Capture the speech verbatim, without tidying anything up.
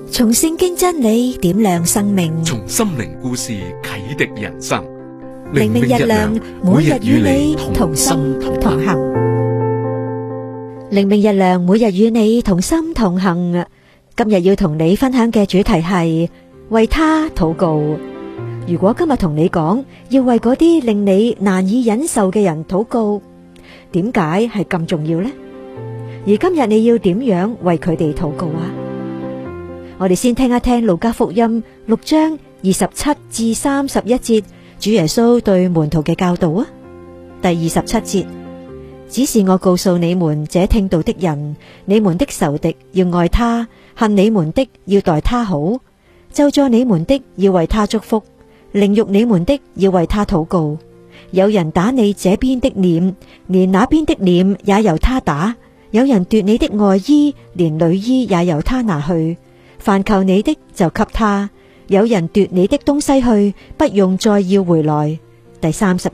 從聖經真理點亮生命， 從心靈故事啟迪人生。 靈命日亮，每日與你同心同行。靈命日亮，每日與你同心同行。今日要同你分享嘅主題係為他禱告。如果今日同你講要為嗰啲令你難以忍受嘅人禱告，點解係咁重要呢？而今日你要點樣為佢哋禱告啊？我哋先聽一聽路加福音六章二十七至三十一節，主耶穌對門徒嘅教導啊。第二十七節，只是我告訴你們這聽道的人，你們的仇敵要愛他，恨你們的要待他好，咒詛你們的要為他祝福，凌辱你們的要為他禱告。有人打你這邊的臉，連那邊的臉也由他打；有人奪你的外衣，連裡衣也由他拿去。凡求你的就給他，有人奪你的東西去，不用再要回來。第三十